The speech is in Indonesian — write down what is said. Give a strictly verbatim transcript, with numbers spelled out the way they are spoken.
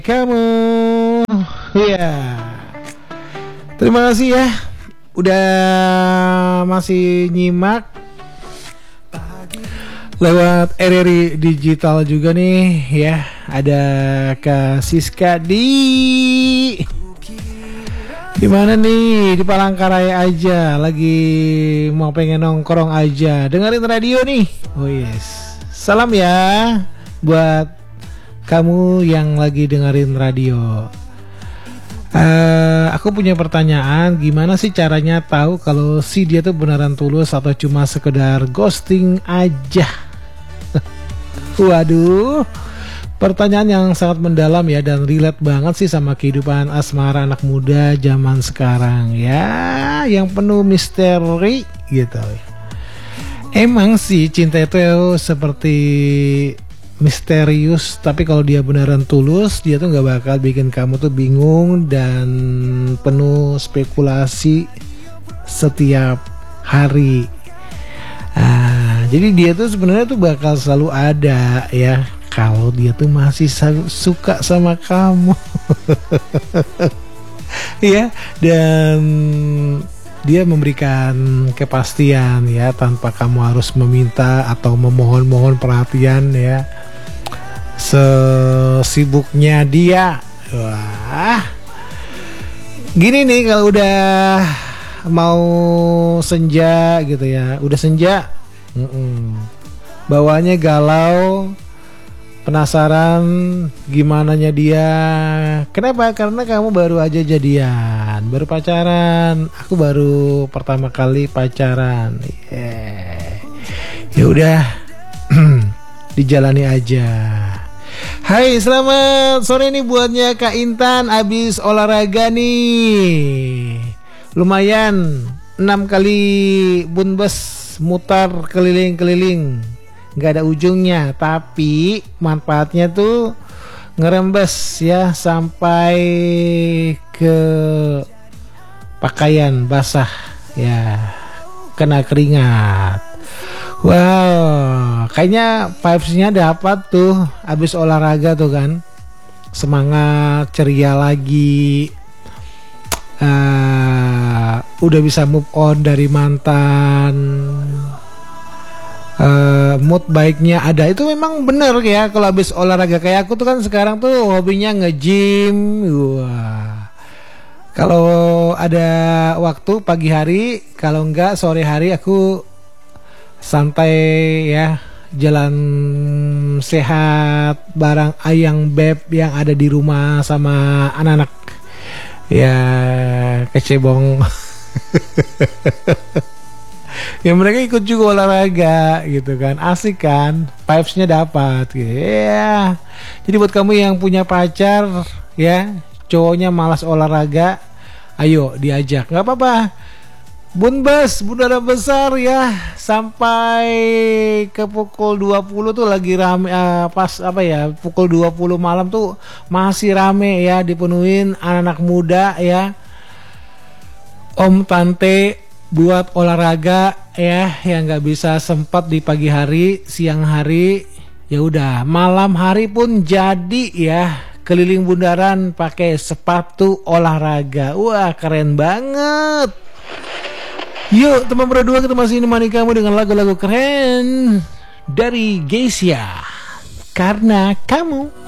Kamu, ya. Terima kasih ya, udah masih nyimak lewat R R I Digital juga nih ya. Ada Kak Siska di di mana nih? Di Palangkaraya aja, lagi mau pengen nongkrong aja, dengerin radio nih. Oh yes, salam ya buat kamu yang lagi dengerin radio. Uh, aku punya pertanyaan, gimana sih caranya tahu kalau si dia tuh beneran tulus atau cuma sekedar ghosting aja? Waduh, pertanyaan yang sangat mendalam ya, dan relate banget sih sama kehidupan asmara anak muda zaman sekarang ya, yang penuh misteri gitu. Emang sih cinta itu seperti misterius, tapi kalau dia beneran tulus, dia tuh nggak bakal bikin kamu tuh bingung dan penuh spekulasi setiap hari. Ah, jadi dia tuh sebenarnya tuh bakal selalu ada ya, kalau dia tuh masih suka sama kamu. Ya, dan dia memberikan kepastian ya, tanpa kamu harus meminta atau memohon-mohon perhatian ya. Sesibuknya dia. Wah, gini nih, kalau udah mau senja gitu ya, udah senja, Mm-mm. bawaannya galau, penasaran gimananya dia. Kenapa? Karena kamu baru aja jadian, baru pacaran. Aku baru pertama kali pacaran. Yeah. Ya udah, dijalani aja. Hai, selamat sore nih buatnya Kak Intan, abis olahraga nih. Lumayan, enam kali bunbes mutar keliling-keliling. Gak ada ujungnya, tapi manfaatnya tuh ngerembes ya sampai ke pakaian basah ya, kena keringat. Wow, kayaknya vibes-nya dapat tuh abis olahraga tuh kan, semangat, ceria lagi, uh, udah bisa move on dari mantan. Uh, mood baiknya ada, itu memang bener ya. Kalau habis olahraga kayak aku tuh kan sekarang tuh hobinya nge-gym. Wah, kalau ada waktu pagi hari, kalau enggak sore hari aku santai ya, jalan sehat bareng ayang beb yang ada di rumah sama anak-anak ya, kecebong. Ya mereka ikut juga olahraga gitu kan, asik kan, vibes-nya dapat gitu ya. Jadi buat kamu yang punya pacar ya, cowoknya malas olahraga, ayo diajak, nggak apa-apa. Bunbes, budara besar ya, sampai ke pukul dua puluh tuh lagi rame, uh, pas apa ya, pukul dua puluh malam tuh masih rame ya, dipenuhin anak-anak muda ya, om tante buat olahraga ya, yang nggak bisa sempat di pagi hari, siang hari, ya udah malam hari pun jadi ya, keliling bundaran pakai sepatu olahraga. Wah, keren banget. Yuk teman berdua, kita masih menemani kamu dengan lagu-lagu keren dari Geisha, Karena Kamu.